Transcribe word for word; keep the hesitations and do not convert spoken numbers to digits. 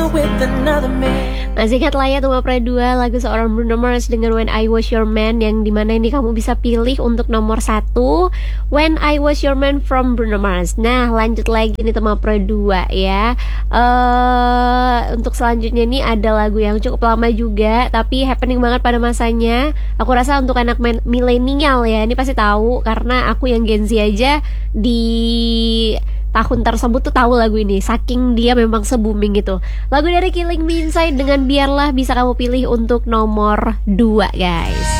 with another man. Masih ingat lah ya Tuma Pro dua, lagu seorang Bruno Mars dengan When I Was Your Man, yang dimana ini kamu bisa pilih untuk nomor satu When I Was Your Man from Bruno Mars. Nah lanjut lagi nih Tuma Pro dua ya. uh, Untuk selanjutnya nih ada lagu yang cukup lama juga tapi happening banget pada masanya. Aku rasa untuk anak milenial ya ini pasti tahu, karena aku yang Gen Z aja di tahun tersebut tuh tahu lagu ini, saking dia memang se-booming gitu. Lagu dari Killing Me Inside dengan Biarlah bisa kamu pilih untuk nomor dua guys.